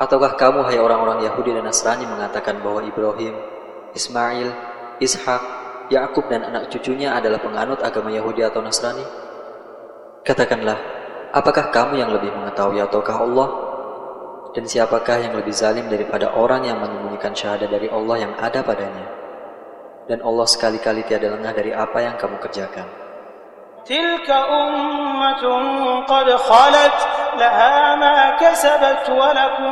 Ataukah kamu, hai orang-orang Yahudi dan Nasrani, mengatakan bahwa Ibrahim, Ismail, Ishak, Yakub dan anak cucunya adalah penganut agama Yahudi atau Nasrani? Katakanlah, apakah kamu yang lebih mengetahui ataukah Allah? Dan siapakah yang lebih zalim daripada orang yang menyembunyikan syahadat dari Allah yang ada padanya? Dan Allah sekali-kali tiada lengah dari apa yang kamu kerjakan. Tilka ummatun qad khalat laha ma kasabat wa lakum